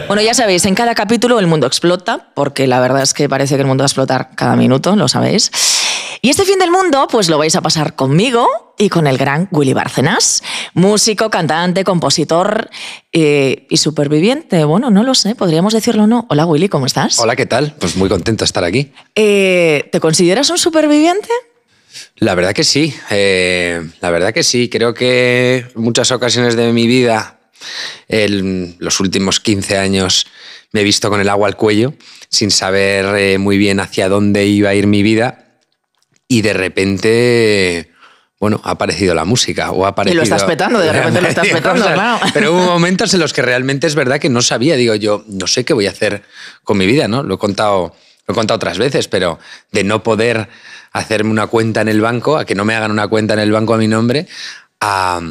Bueno, ya sabéis, en cada capítulo el mundo explota, porque la verdad es que parece que el mundo va a explotar cada minuto, lo sabéis. Y este fin del mundo, pues lo vais a pasar conmigo y con el gran Willy Bárcenas, músico, cantante, compositor y superviviente. Bueno, no lo sé, podríamos decirlo o no. Hola Willy, ¿cómo estás? Hola, ¿qué tal? Pues muy contento de estar aquí. ¿Te consideras un superviviente? La verdad que sí, Creo que en muchas ocasiones de mi vida, en los últimos 15 años, me he visto con el agua al cuello, sin saber muy bien hacia dónde iba a ir mi vida. Y de repente, bueno, ha aparecido la música. O ha aparecido, y lo estás petando, de repente lo estás petando, claro. Pero hubo momentos en los que realmente es verdad que no sabía. Digo, yo no sé qué voy a hacer con mi vida, ¿no? Lo he contado otras veces, pero de no poder hacerme una cuenta en el banco, a que no me hagan una cuenta en el banco a mi nombre, a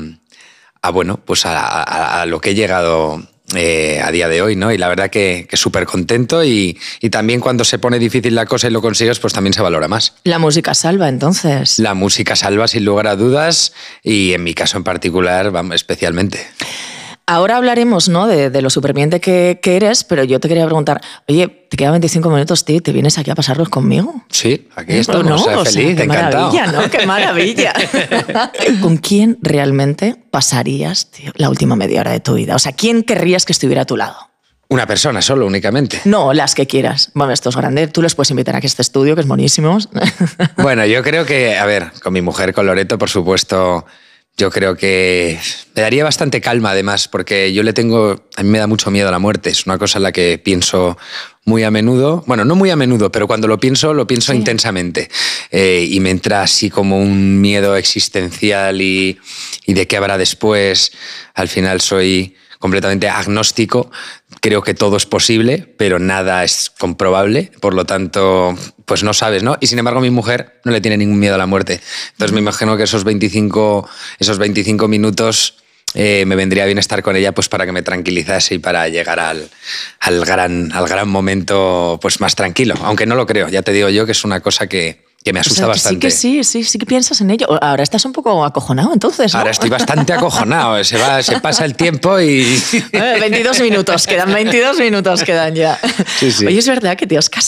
lo que he llegado a día de hoy, ¿no? Y la verdad que súper contento y también cuando se pone difícil la cosa y lo consigues, pues también se valora más. La música salva, entonces. La música salva sin lugar a dudas y en mi caso en particular, especialmente. Ahora hablaremos, ¿no?, de lo superviviente que eres, pero yo te quería preguntar, oye, te quedan 25 minutos, tío, ¿te vienes aquí a pasarlos conmigo? Sí, aquí estamos, ¿no? Feliz, qué encantado. Maravilla, ¿no? ¡Qué maravilla! ¿Con quién realmente pasarías, tío, la última media hora de tu vida? O sea, ¿quién querrías que estuviera a tu lado? Una persona solo, únicamente. No, las que quieras. Bueno, esto es grande. Tú les puedes invitar aquí a este estudio, que es buenísimo. Bueno, yo creo que, a ver, con mi mujer, con Loreto, por supuesto. Yo creo que me daría bastante calma, además, porque a mí me da mucho miedo a la muerte. Es una cosa en la que pienso muy a menudo. Bueno, no muy a menudo, pero cuando lo pienso sí. Intensamente. Y me entra así como un miedo existencial y de qué habrá después. Al final soy completamente agnóstico. Creo que todo es posible, pero nada es comprobable. Por lo tanto, pues no sabes, ¿no? Y sin embargo, mi mujer no le tiene ningún miedo a la muerte. Entonces me imagino que esos 25 minutos me vendría bien estar con ella, pues para que me tranquilizase y para llegar al gran momento, pues más tranquilo. Aunque no lo creo. Ya te digo yo que es una cosa que me asusta bastante. Sí que piensas en ello. Ahora estás un poco acojonado, entonces, ¿no? Ahora estoy bastante acojonado. Se pasa el tiempo y... 22 minutos, quedan 22 minutos ya. Sí. Oye, es verdad que te has casado